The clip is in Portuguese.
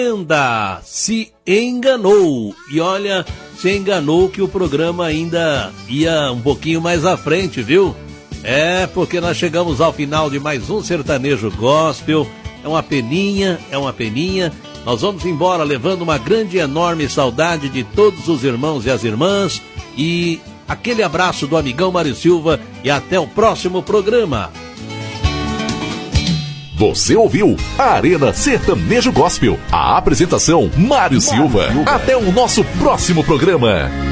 Se enganou. E olha, se enganou que o programa ainda ia um pouquinho mais à frente, viu? É, porque nós chegamos ao final de mais um Sertanejo Gospel. É uma peninha. Nós vamos embora levando uma grande e enorme saudade de todos os irmãos e as irmãs. E aquele abraço do amigão Mário Silva e até o próximo programa. Você ouviu a Arena Sertanejo Gospel. A apresentação, Mário Silva. Até o nosso próximo programa.